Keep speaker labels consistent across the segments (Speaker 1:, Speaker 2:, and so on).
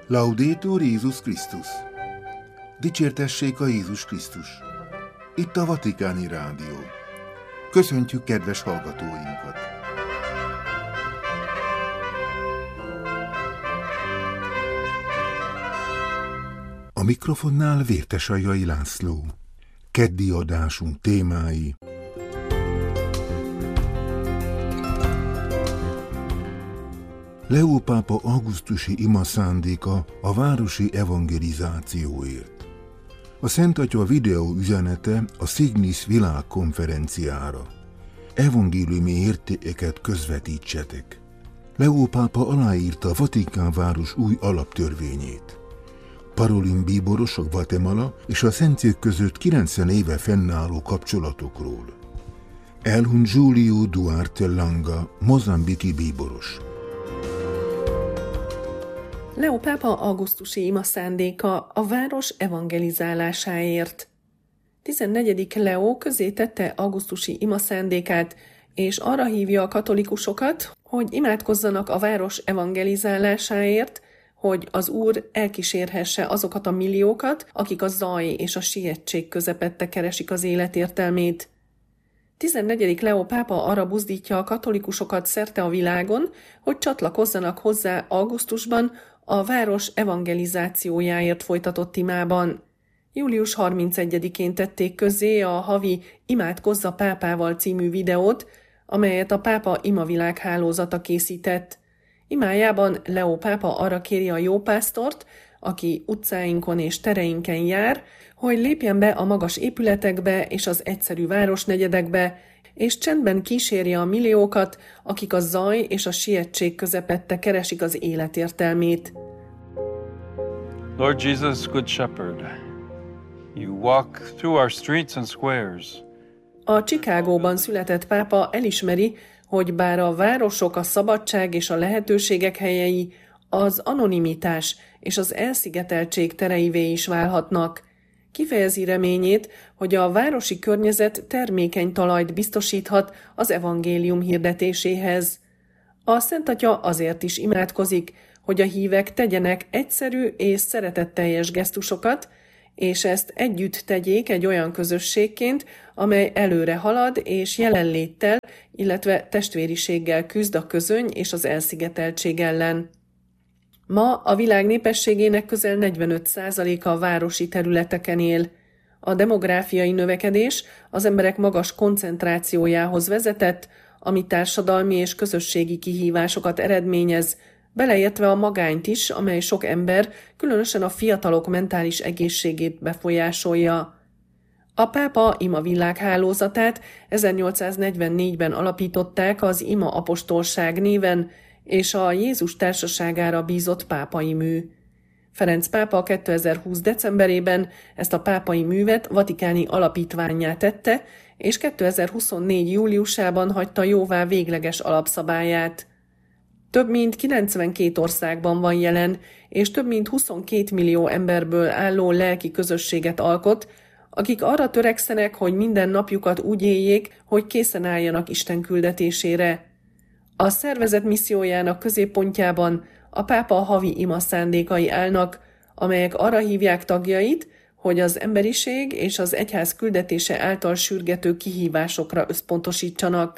Speaker 1: Laudetur Jézus Krisztus! Dicsértessék a Jézus Krisztus! Itt a Vatikáni Rádió. Köszöntjük kedves hallgatóinkat! A mikrofonnál Vértesajai László. Keddi adásunk témái: Leó pápa augusztusi ima szándéka a városi evangelizációért. A Szent Atya videó üzenete a Signis világkonferenciára. Evangéliumi értékeket közvetítsetek. Leó pápa aláírta a Vatikán város új alaptörvényét. Parolin bíboros a Guatemala és a Szentszék között 90 éve fennálló kapcsolatokról. Elhun Julio Duarte Langa, mozambiki bíboros.
Speaker 2: Leó pápa augusztusi ima szándéka a város evangelizálásáért. 14. Leó közé tette augusztusi ima szándékát, és arra hívja a katolikusokat, hogy imádkozzanak a város evangelizálásáért, hogy az Úr elkísérhesse azokat a milliókat, akik a zaj és a sietség közepette keresik az élet értelmét. 14. Leó pápa arra buzdítja a katolikusokat szerte a világon, hogy csatlakozzanak hozzá augusztusban a város evangelizációjáért folytatott imában. Július 31-én tették közzé a havi Imádkozz a pápával című videót, amelyet a pápa imavilág hálózata készített. Imájában Leó pápa arra kéri a jópásztort, aki utcáinkon és tereinken jár, hogy lépjen be a magas épületekbe és az egyszerű városnegyedekbe, és csendben kísérje a milliókat, akik a zaj és a sietség közepette keresik az élet értelmét.
Speaker 3: Lord Jesus, Good Shepherd, you walk through our streets and squares.
Speaker 2: A Chicagóban született pápa elismeri, hogy bár a városok a szabadság és a lehetőségek helyei, az anonimitás és az elszigeteltség tereivé is válhatnak. Kifejezi reményét, hogy a városi környezet termékeny talajt biztosíthat az evangélium hirdetéséhez. A Szent Atya azért is imádkozik, hogy a hívek tegyenek egyszerű és szeretetteljes gesztusokat, és ezt együtt tegyék egy olyan közösségként, amely előre halad és jelenléttel, illetve testvériséggel küzd a közöny és az elszigeteltség ellen. Ma a világ népességének közel 45%-a a városi területeken él. A demográfiai növekedés az emberek magas koncentrációjához vezetett, ami társadalmi és közösségi kihívásokat eredményez, beleértve a magányt is, amely sok ember, különösen a fiatalok mentális egészségét befolyásolja. A pápa ima világhálózatát 1844-ben alapították az Ima apostolság néven, és a Jézus társaságára bízott pápai mű. Ferenc pápa 2020. decemberében ezt a pápai művet vatikáni alapítvánnyá tette, és 2024. júliusában hagyta jóvá végleges alapszabályát. Több mint 92 országban van jelen, és több mint 22 millió emberből álló lelki közösséget alkot, akik arra törekszenek, hogy minden napjukat úgy éljék, hogy készen álljanak Isten küldetésére. A szervezet missziójának középpontjában a pápa havi ima szándékai állnak, amelyek arra hívják tagjait, hogy az emberiség és az egyház küldetése által sürgető kihívásokra összpontosítsanak.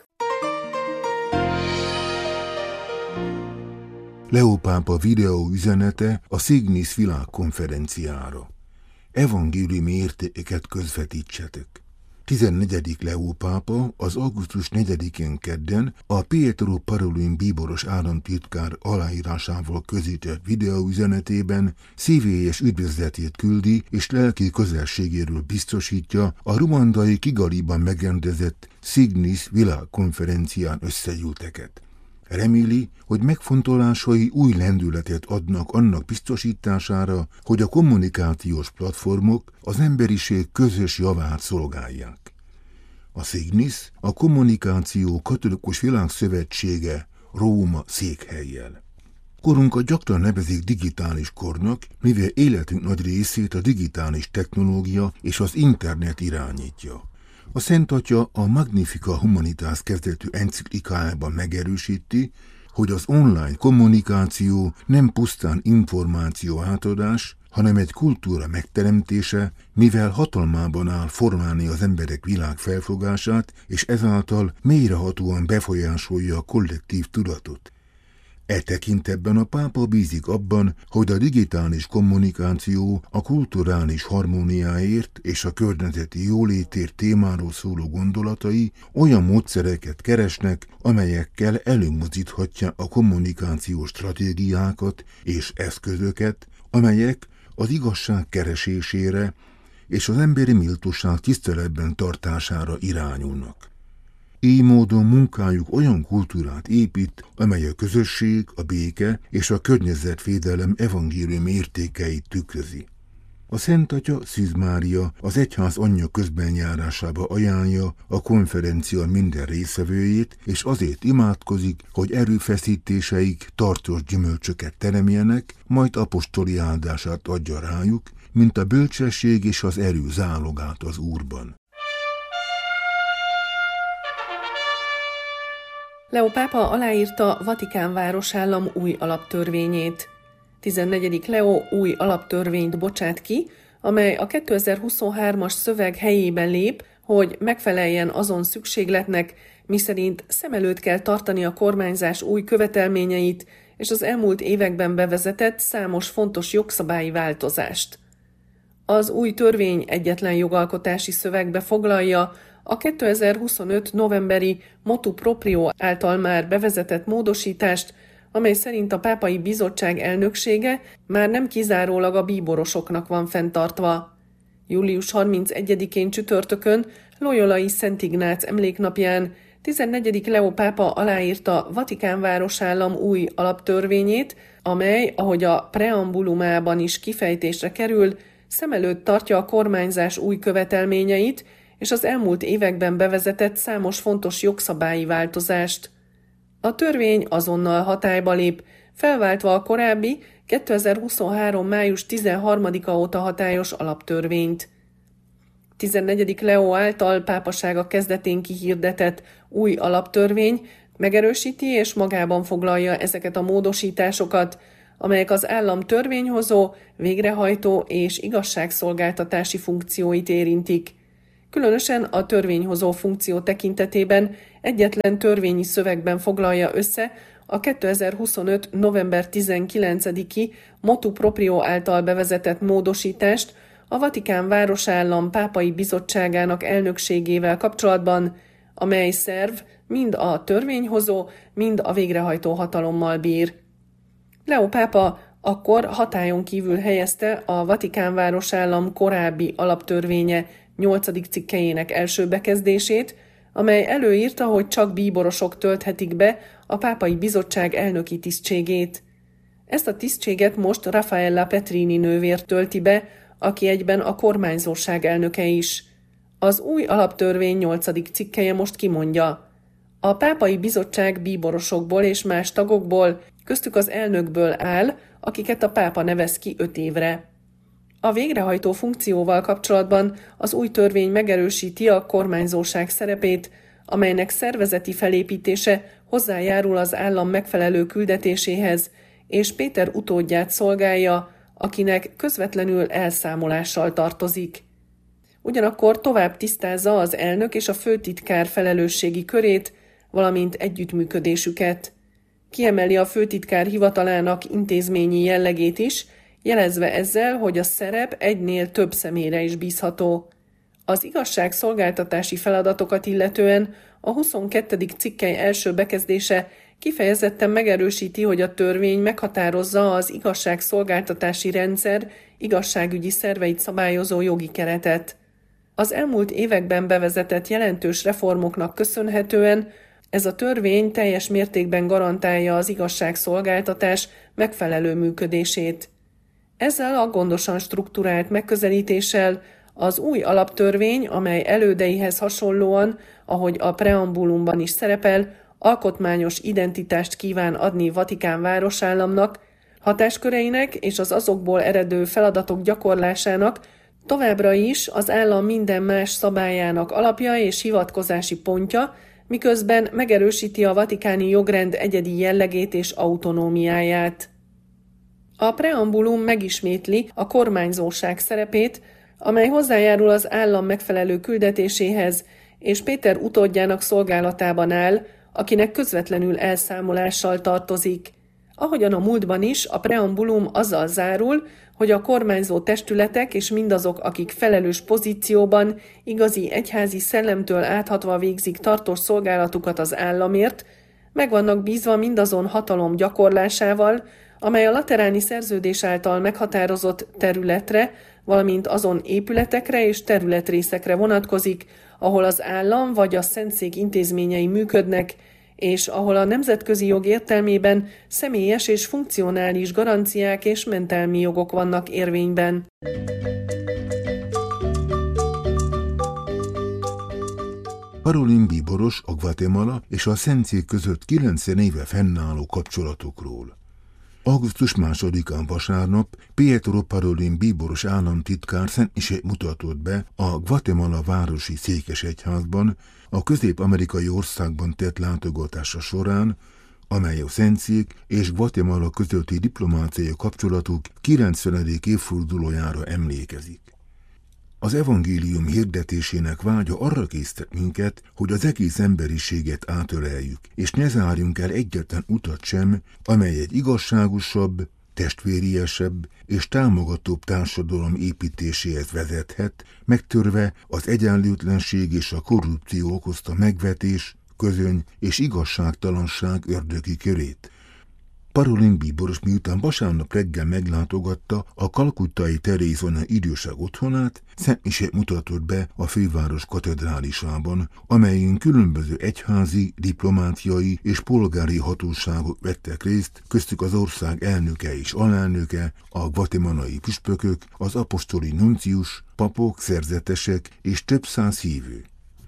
Speaker 1: Leó pápa videó üzenete a Signis világkonferenciára. Evangéliumi értékeket közvetítsetek. 14. Leó pápa az augusztus 4-én kedden a Pietro Parolin bíboros államtitkár aláírásával közített videóüzenetében szívélyes üdvözletét küldi és lelki közelségéről biztosítja a ruandai Kigaliban megrendezett Signis világkonferencián összegyűlteket. Reméli, hogy megfontolásai új lendületet adnak annak biztosítására, hogy a kommunikációs platformok az emberiség közös javát szolgálják. A Signis a kommunikáció katolikus világszövetsége Róma székhellyel. Korunkat gyakran nevezik digitális kornak, mivel életünk nagy részét a digitális technológia és az internet irányítja. A Szent Atya a Magnificat Humanitas kezdetű enciklikájában megerősíti, hogy az online kommunikáció nem pusztán információ átadás, hanem egy kultúra megteremtése, mivel hatalmában áll formálni az emberek világ felfogását, és ezáltal mélyrehatóan befolyásolja a kollektív tudatot. E tekintetben a pápa bízik abban, hogy a digitális kommunikáció a kulturális harmóniáért és a környezeti jólétért témáról szóló gondolatai olyan módszereket keresnek, amelyekkel előmozdíthatja a kommunikációs stratégiákat és eszközöket, amelyek az igazság keresésére és az emberi méltóság tiszteletben tartására irányulnak. Így módon munkájuk olyan kultúrát épít, amely a közösség, a béke és a környezetvédelem evangélium értékeit tükrözi. A Szent Atya Szűz Mária az egyház anyja közbenjárásába ajánlja a konferencia minden részvevőjét, és azért imádkozik, hogy erőfeszítéseik tartós gyümölcsöket teremjenek, majd apostoli áldását adja rájuk, mint a bölcsesség és az erő zálogát az Úrban.
Speaker 2: Leó pápa aláírta Vatikán városállam új alaptörvényét. 14. Leó új alaptörvényt bocsát ki, amely a 2023-as szöveg helyében lép, hogy megfeleljen azon szükségletnek, miszerint szem előtt kell tartani a kormányzás új követelményeit és az elmúlt években bevezetett számos fontos jogszabályi változást. Az új törvény egyetlen jogalkotási szövegbe foglalja a 2025. novemberi Motu Proprio által már bevezetett módosítást, amely szerint a pápai bizottság elnöksége már nem kizárólag a bíborosoknak van fenntartva. Július 31-én csütörtökön, Loyolai Szent Ignác emléknapján 14. Leó pápa aláírta Vatikán városállam új alaptörvényét, amely, ahogy a preambulumában is kifejtésre kerül, szem előtt tartja a kormányzás új követelményeit és az elmúlt években bevezetett számos fontos jogszabályi változást. A törvény azonnal hatályba lép, felváltva a korábbi 2023. május 13-a óta hatályos alaptörvényt. 14. Leó által pápasága kezdetén kihirdetett új alaptörvény megerősíti és magában foglalja ezeket a módosításokat, amelyek az állam törvényhozó, végrehajtó és igazságszolgáltatási funkcióit érintik. Különösen a törvényhozó funkció tekintetében egyetlen törvényi szövegben foglalja össze a 2025. november 19-i Motu Proprio által bevezetett módosítást a Vatikán városállam pápai bizottságának elnökségével kapcsolatban, amely szerv mind a törvényhozó, mind a végrehajtó hatalommal bír. Leó pápa akkor hatályon kívül helyezte a Vatikán városállam korábbi alaptörvénye 8. cikkelyének első bekezdését, amely előírta, hogy csak bíborosok tölthetik be a pápai bizottság elnöki tisztségét. Ezt a tisztséget most Raffaella Petrini nővér tölti be, aki egyben a kormányzóság elnöke is. Az új alaptörvény 8. cikkelye most kimondja: a pápai bizottság bíborosokból és más tagokból, köztük az elnökből áll, akiket a pápa nevez ki 5 évre. A végrehajtó funkcióval kapcsolatban az új törvény megerősíti a kormányzóság szerepét, amelynek szervezeti felépítése hozzájárul az állam megfelelő küldetéséhez, és Péter utódját szolgálja, akinek közvetlenül elszámolással tartozik. Ugyanakkor tovább tisztázza az elnök és a főtitkár felelősségi körét, valamint együttműködésüket. Kiemeli a főtitkár hivatalának intézményi jellegét is, jelezve ezzel, hogy a szerep egynél több személyre is bízható. Az igazságszolgáltatási feladatokat illetően a 22. cikkely első bekezdése kifejezetten megerősíti, hogy a törvény meghatározza az igazságszolgáltatási rendszer igazságügyi szerveit szabályozó jogi keretet. Az elmúlt években bevezetett jelentős reformoknak köszönhetően ez a törvény teljes mértékben garantálja az igazságszolgáltatás megfelelő működését. Ezzel a gondosan strukturált megközelítéssel az új alaptörvény, amely elődeihez hasonlóan, ahogy a preambulumban is szerepel, alkotmányos identitást kíván adni Vatikán városállamnak, hatásköreinek és az azokból eredő feladatok gyakorlásának továbbra is az állam minden más szabályának alapja és hivatkozási pontja, miközben megerősíti a vatikáni jogrend egyedi jellegét és autonómiáját. A preambulum megismétli a kormányzóság szerepét, amely hozzájárul az állam megfelelő küldetéséhez, és Péter utódjának szolgálatában áll, akinek közvetlenül elszámolással tartozik. Ahogyan a múltban is, a preambulum azzal zárul, hogy a kormányzó testületek és mindazok, akik felelős pozícióban, igazi egyházi szellemtől áthatva végzik tartós szolgálatukat az államért, meg vannak bízva mindazon hatalom gyakorlásával, amely a lateráni szerződés által meghatározott területre, valamint azon épületekre és területrészekre vonatkozik, ahol az állam vagy a Szentszék intézményei működnek, és ahol a nemzetközi jog értelmében személyes és funkcionális garanciák és mentelmi jogok vannak érvényben.
Speaker 1: Parolin bíboros a Guatemala és a Szentszék között 90 éve fennálló kapcsolatokról. Augusztus 2-án vasárnap Pietro Parolin bíboros államtitkár szentmisét mutatott be a Guatemala városi székesegyházban a közép-amerikai országban tett látogatása során, amely a Szentszék és Guatemala közötti diplomáciai kapcsolatok 90. évfordulójára emlékezik. Az evangélium hirdetésének vágya arra késztet minket, hogy az egész emberiséget átöleljük, és ne zárjunk el egyetlen utat sem, amely egy igazságosabb, testvériesebb és támogatóbb társadalom építéséhez vezethet, megtörve az egyenlőtlenség és a korrupció okozta megvetés, közöny és igazságtalanság ördögi körét. Parolin bíboros miután vasárnap reggel meglátogatta a kalkuttai Terézona idősek otthonát, szentmisét mutatott be a főváros katedrálisában, amelyen különböző egyházi, diplomáciai és polgári hatóságok vettek részt, köztük az ország elnöke és alelnöke, a guatemalai püspökök, az apostoli nuncius, papok, szerzetesek és több száz hívő.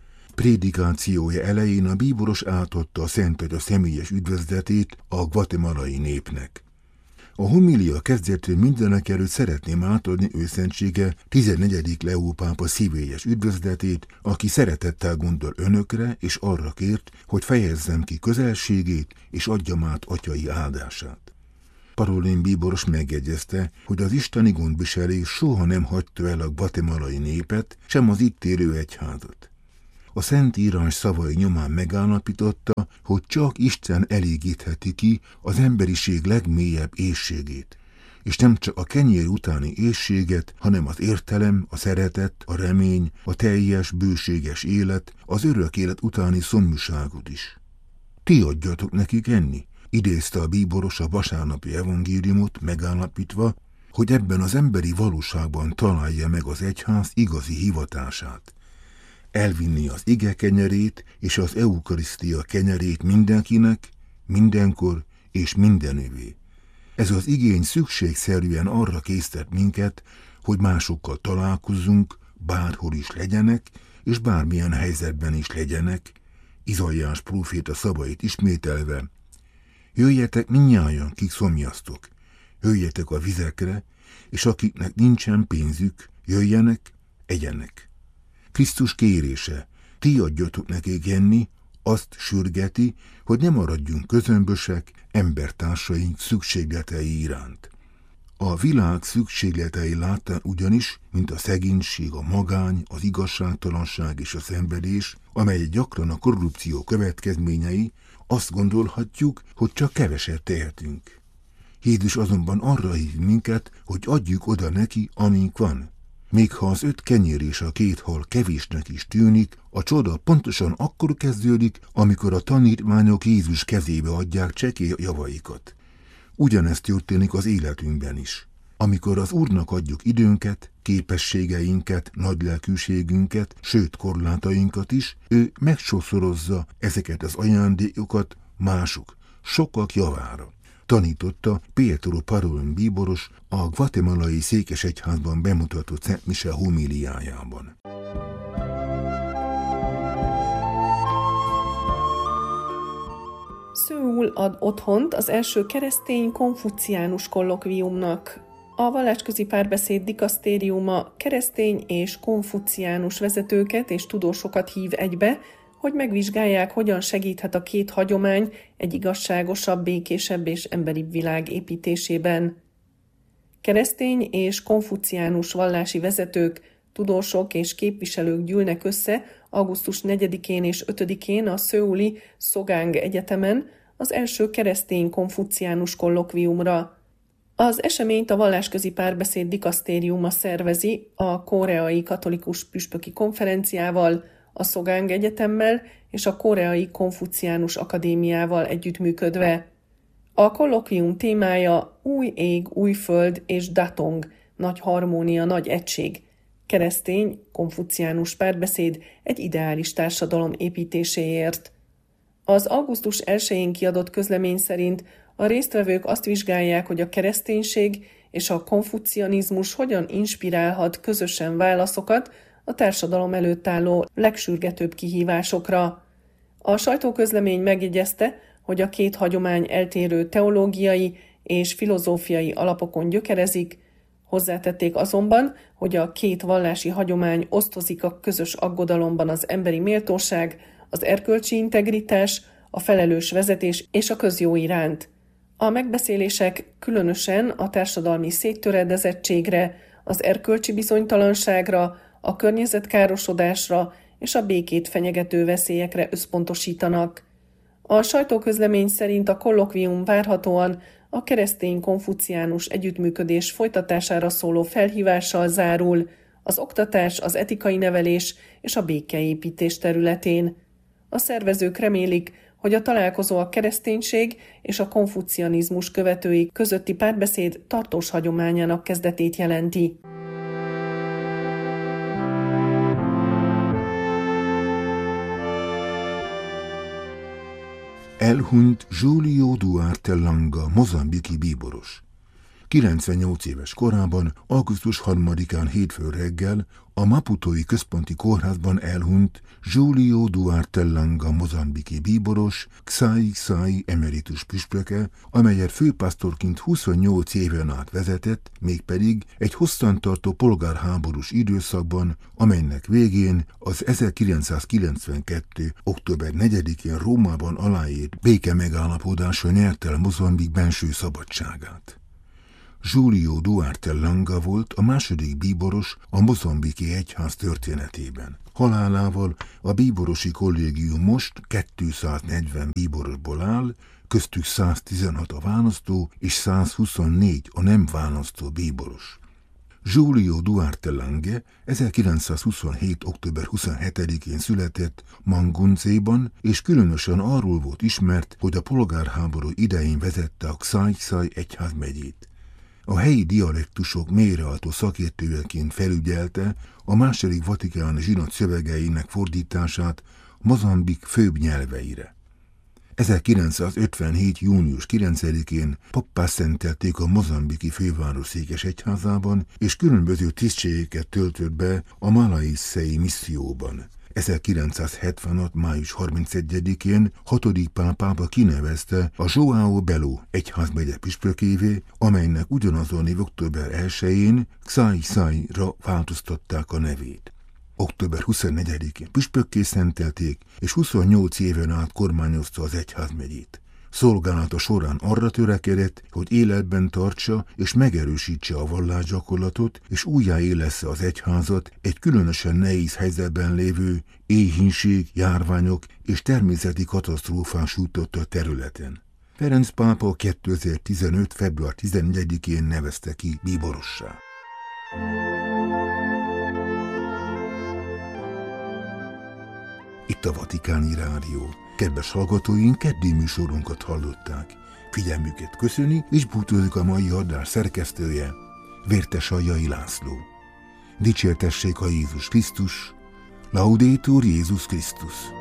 Speaker 1: Prédikációja elején a bíboros átadta a Szentatya személyes üdvözletét a guatemalai népnek. A homilia kezdetől mindenekelőtt szeretném átadni őszentsége 14. Leó pápa szívélyes üdvözletét, aki szeretettel gondol önökre, és arra kért, hogy fejezzem ki közelségét, és adjam át atyai áldását. Parolin bíboros megjegyezte, hogy az isteni gondviselés soha nem hagyta el a guatemalai népet, sem az itt élő egyházat. A Szentírás szavai nyomán megállapította, hogy csak Isten elégítheti ki az emberiség legmélyebb éhségét, és nem csak a kenyér utáni éhséget, hanem az értelem, a szeretet, a remény, a teljes, bőséges élet, az örök élet utáni szomjúságot is. Ti adjatok nekik enni, idézte a bíboros a vasárnapi evangéliumot, megállapítva, hogy ebben az emberi valóságban találja meg az egyház igazi hivatását. Elvinni az ige kenyerét és az eukarisztia kenyerét mindenkinek, mindenkor és mindenövé. Ez az igény szükségszerűen arra késztet minket, hogy másokkal találkozzunk, bárhol is legyenek, és bármilyen helyzetben is legyenek, Izaiás próféta szavait ismételve: jöjjetek mindnyájan, kik szomjaztok, jöjjetek a vizekre, és akiknek nincsen pénzük, jöjjenek, egyenek. Krisztus kérése, ti adjatok nekik enni, azt sürgeti, hogy ne maradjunk közömbösek embertársaink szükségletei iránt. A világ szükségletei láttán ugyanis, mint a szegénység, a magány, az igazságtalanság és a szenvedés, amely gyakran a korrupció következményei, azt gondolhatjuk, hogy csak keveset tehetünk. Jézus azonban arra hív minket, hogy adjuk oda neki, amink van. Még ha az 5 kenyér és a 2 hal kevésnek is tűnik, a csoda pontosan akkor kezdődik, amikor a tanítványok Jézus kezébe adják csekély javaikat. Ugyanezt történik az életünkben is. Amikor az Úrnak adjuk időnket, képességeinket, nagylelkűségünket, sőt korlátainkat is, ő megsokszorozza ezeket az ajándékokat mások, sokak javára. Tanította Pietro Parolin bíboros a guatemalai székesegyházban bemutatott Szent Mise homíliájában.
Speaker 2: Szőul ad otthont az első keresztény konfuciánus kollokviumnak. A Vallásközi Párbeszéd dikasztériuma keresztény és konfuciánus vezetőket és tudósokat hív egybe, hogy megvizsgálják, hogyan segíthet a két hagyomány egy igazságosabb, békésebb és emberibb világ építésében. Keresztény és konfuciánus vallási vezetők, tudósok és képviselők gyűlnek össze augusztus 4-én és 5-én a szöuli Sogang Egyetemen az első keresztény konfuciánus kollokviumra. Az eseményt a Vallásközi Párbeszéd Dikasztériuma szervezi a Koreai Katolikus Püspöki Konferenciával, a Sogang Egyetemmel és a Koreai Konfuciánus Akadémiával együttműködve. A kollokvium témája új ég, új föld és datong, nagy harmónia, nagy egység, keresztény, konfuciánus párbeszéd egy ideális társadalom építéséért. Az augusztus 1-én kiadott közlemény szerint a résztvevők azt vizsgálják, hogy a kereszténység és a konfucianizmus hogyan inspirálhat közösen válaszokat a társadalom előtt álló legsürgetőbb kihívásokra. A sajtóközlemény megjegyezte, hogy a két hagyomány eltérő teológiai és filozófiai alapokon gyökerezik, hozzátették azonban, hogy a két vallási hagyomány osztozik a közös aggodalomban az emberi méltóság, az erkölcsi integritás, a felelős vezetés és a közjó iránt. A megbeszélések különösen a társadalmi széttöredezettségre, az erkölcsi bizonytalanságra, a környezetkárosodásra és a békét fenyegető veszélyekre összpontosítanak. A sajtóközlemény szerint a kollokvium várhatóan a keresztény-konfuciánus együttműködés folytatására szóló felhívással zárul az oktatás, az etikai nevelés és a békeépítés területén. A szervezők remélik, hogy a találkozó a kereszténység és a konfucianizmus követői közötti párbeszéd tartós hagyományának kezdetét jelenti.
Speaker 1: Elhunyt Julio Duarte Langa, mozambiki bíboros. 98 éves korában, augusztus 3-án hétfő reggel a Maputói Központi Kórházban elhunyt Julio Duarte Langa, mozambiki bíboros, Ksai emeritus püspöke, amelyet főpásztorként 28 éven át vezetett, mégpedig egy hosszantartó polgárháborús időszakban, amelynek végén az 1992. október 4-én Rómában aláírt béke megállapodása nyerte el Mozambik benső szabadságát. Julio Duarte Langa volt a második bíboros a mozambiki egyház történetében. Halálával a bíborosi kollégium most 240 bíborosból áll, köztük 116 a választó és 124 a nem választó bíboros. Julio Duarte Langa 1927. október 27-én született Manguncéban, és különösen arról volt ismert, hogy a polgárháború idején vezette a Ksai egyházmegyét. A helyi dialektusok mélyreható szakértőjeként felügyelte a második vatikáni zsinat szövegeinek fordítását Mozambik főbb nyelveire. 1957. június 9-én pappá szentelték a mozambiki főváros székes egyházában, és különböző tisztségeket töltött be a Malaissei misszióban. 1976. május 31-én 6. pápa kinevezte a João Belo egyházmegye püspökévé, amelynek ugyanazon év október 1-én Ksai-ra változtatták a nevét. Október 24-én püspökké szentelték, és 28 éven át kormányozta az egyházmegyét. Szolgálata során arra törekedett, hogy életben tartsa és megerősítse a vallásgyakorlatot, és újjáélessze az egyházat egy különösen nehéz helyzetben lévő éhínség, járványok és természeti katasztrófák sújtotta területen. Ferenc pápa 2015. február 14-én nevezte ki bíborossá. Itt a Vatikáni Rádió. Kedves hallgatóink, keddi műsorunkat hallották. Figyelmüket köszöni, és búcsúzik a mai adás szerkesztője, Vértesaljai László. Dicsértessék a Jézus Krisztus, Laudetur Jézus Krisztus.